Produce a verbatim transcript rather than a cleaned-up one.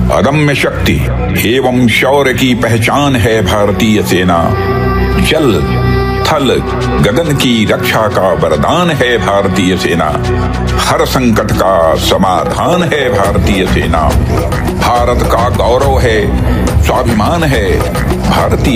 अदम्य शक्ति एवं शौर्य की पहचान है भारतीय सेना। जल थल गगन की रक्षा का वरदान है भारतीय सेना। हर संकट का समाधान है भारतीय सेना। भारत का गौरव है, स्वाभिमान है भारतीय